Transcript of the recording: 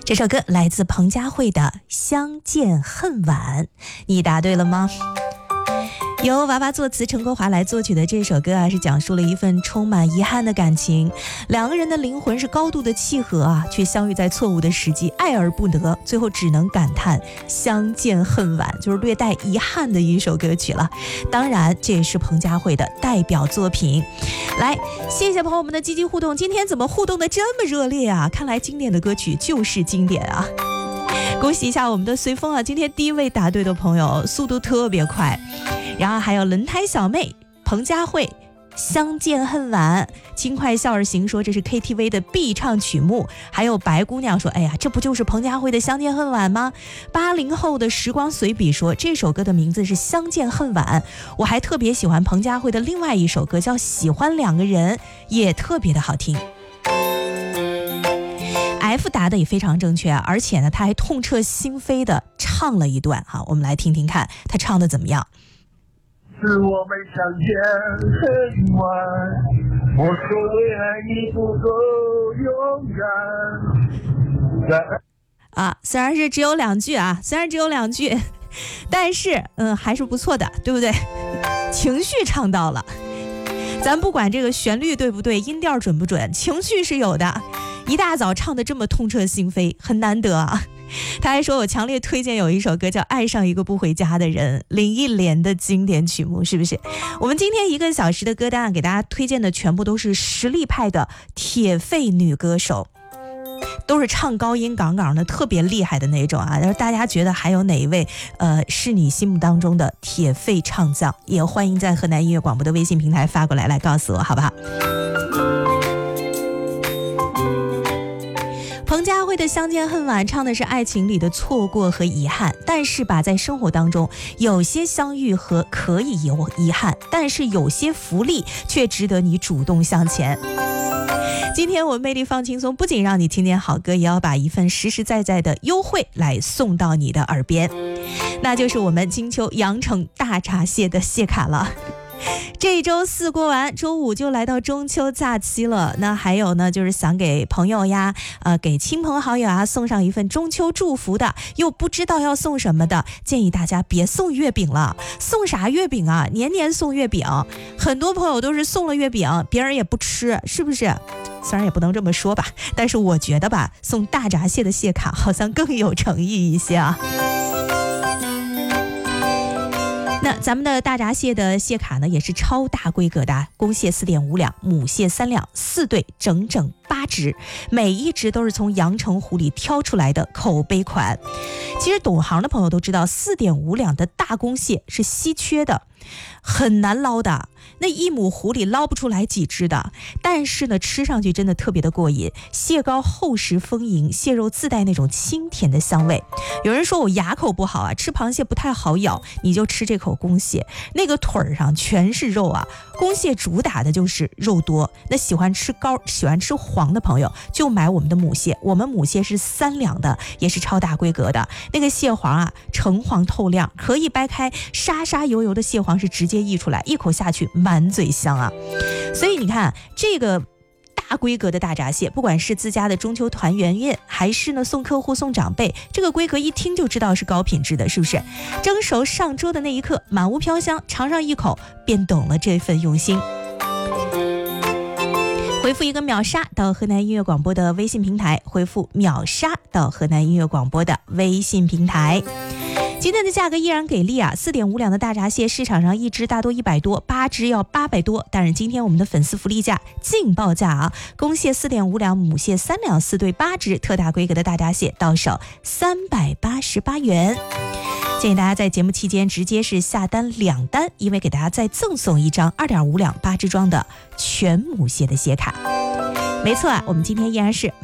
这首歌来自彭佳慧的《相见恨晚》，你答对了吗？由娃娃作词，陈国华来作曲的这首歌是讲述了一份充满遗憾的感情，两个人的灵魂是高度的契合却相遇在错误的时机，爱而不得，最后只能感叹相见恨晚，就是略带遗憾的一首歌曲了。当然这也是彭佳慧的代表作品。来，谢谢朋友们的积极互动，今天怎么互动的这么热烈啊？看来经典的歌曲就是经典啊。恭喜一下我们的随风今天第一位答对的朋友速度特别快。然后还有轮胎小妹彭佳慧相见恨晚，轻快笑而行说这是 KTV 的必唱曲目。还有白姑娘说，哎呀，这不就是彭佳慧的相见恨晚吗？80后的时光随笔说这首歌的名字是相见恨晚。我还特别喜欢彭佳慧的另外一首歌叫喜欢两个人，也特别的好听。F 答的也非常正确而且呢他还痛彻心扉的唱了一段我们来听听看他唱的怎么样。 是我们相见恨晚，我说为爱你不够勇敢虽然是只有两句但是还是不错的，对不对？情绪唱到了，咱不管这个旋律对不对，音调准不准，情绪是有的。一大早唱的这么痛彻心扉，很难得啊。他还说我强烈推荐有一首歌叫《爱上一个不回家的人》，林忆莲的经典曲目，是不是？我们今天1个小时的歌单给大家推荐的全部都是实力派的铁肺女歌手，都是唱高音杠杠的特别厉害的那种然后大家觉得还有哪一位是你心目当中的铁肺唱将，也欢迎在河南音乐广播的微信平台发过来告诉我好不好？彭佳慧的相见恨晚唱的是爱情里的错过和遗憾，但是在生活当中有些相遇和可以有遗憾，但是有些福利却值得你主动向前。今天我魅力放轻松，不仅让你听见好歌，也要把一份实实在在的优惠来送到你的耳边，那就是我们金秋羊城大闸蟹的蟹卡了。这周4过完，周5就来到中秋假期了。那还有呢，就是想给朋友呀，给亲朋好友送上一份中秋祝福的，又不知道要送什么的，建议大家别送月饼了。送啥月饼啊？年年送月饼，很多朋友都是送了月饼，别人也不吃，是不是？虽然也不能这么说吧，但是我觉得送大闸蟹的蟹卡好像更有诚意一些那咱们的大闸蟹的蟹卡呢，也是超大规格的，公蟹4.5两，母蟹3两，4对，整整8只，每一只都是从阳澄湖里挑出来的口碑款。其实懂行的朋友都知道，4.5两的大公蟹是稀缺的，很难捞的，那一亩湖里捞不出来几只的，但是呢吃上去真的特别的过瘾，蟹膏厚实丰盈，蟹肉自带那种清甜的香味。有人说我牙口不好吃螃蟹不太好咬，你就吃这口公蟹，那个腿上全是肉公蟹主打的就是肉多，那喜欢吃膏喜欢吃黄的朋友就买我们的母蟹，我们母蟹是3两的，也是超大规格的，那个蟹黄橙黄透亮，可以掰开，沙沙油油的蟹黄是直接溢出来，一口下去满嘴香所以你看这个大规格的大闸蟹，不管是自家的中秋团圆宴，还是呢送客户送长辈，这个规格一听就知道是高品质的，是不是？蒸熟上桌的那一刻，满屋飘香，尝上一口便懂了这份用心。回复一个秒杀到河南音乐广播的微信平台，回复秒杀到河南音乐广播的微信平台。今天的价格依然给力4.5两的大闸蟹市场上一只大多100多，8只要800多，但是今天我们的粉丝福利价劲爆价公蟹4.5两，母蟹3两，4对8只，特大规格的大闸蟹到手388元。建议大家在节目期间直接是下单2单，因为给大家再赠送一张2.5两8只装的全母蟹的蟹卡。没错我们今天依然是